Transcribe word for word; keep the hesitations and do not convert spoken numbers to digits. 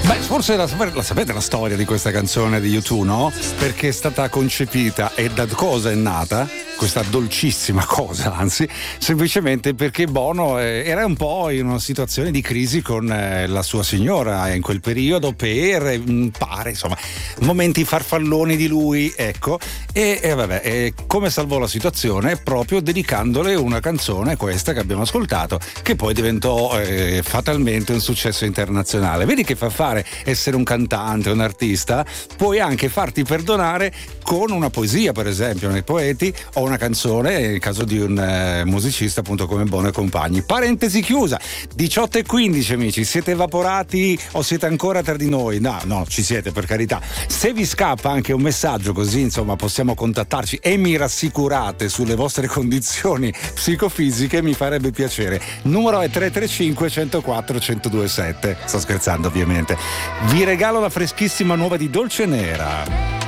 Beh, forse la, la sapete la storia di questa canzone di U due, no? Perché è stata concepita e da cosa è nata? Questa dolcissima cosa, anzi, semplicemente perché Bono eh, era un po' in una situazione di crisi con eh, la sua signora in quel periodo per, eh, pare, insomma, momenti farfalloni di lui, ecco, e, e vabbè, e come salvò la situazione? Proprio dedicandole una canzone, questa che abbiamo ascoltato, che poi diventò eh, fatalmente un successo internazionale. Vedi che fa fare essere un cantante, un artista? Puoi anche farti perdonare con una poesia, per esempio, nei poeti, o una canzone, nel caso di un eh, musicista appunto come Bono e compagni. Parentesi chiusa, diciotto e quindici amici, siete evaporati o siete ancora tra di noi? No, no, ci siete, per carità. Se vi scappa anche un messaggio così, insomma, possiamo contattarci e mi rassicurate sulle vostre condizioni psicofisiche, mi farebbe piacere. Numero è tre tre cinque, uno zero quattro, uno zero due sette. Sto scherzando, ovviamente. Vi regalo la freschissima nuova di Dolce Nera.